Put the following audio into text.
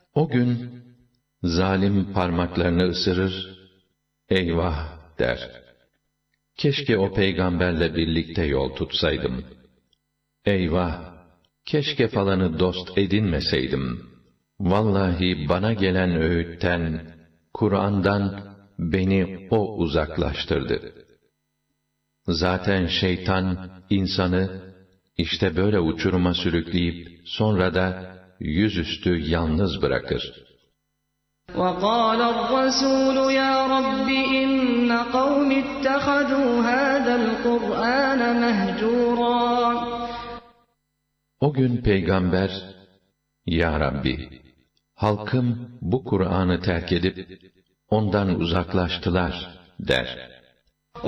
O gün zalim parmaklarını ısırır, eyvah der. Keşke o peygamberle birlikte yol tutsaydım. Eyvah, keşke falanı dost edinmeseydim. Vallahi bana gelen öğütten, Kur'an'dan beni o uzaklaştırdı. Zaten şeytan insanı işte böyle uçuruma sürükleyip sonra da yüzüstü yalnız bırakır. وَقَالَ الرَّسُولُ يَا رَبِّ إِنَّ قَوْمِ اتَّخَذُوا هَذَا الْقُرْآنَ مَهْجُورًا. O gün peygamber, Ya Rabbi, halkım bu Kur'an'ı terk edip ondan uzaklaştılar der.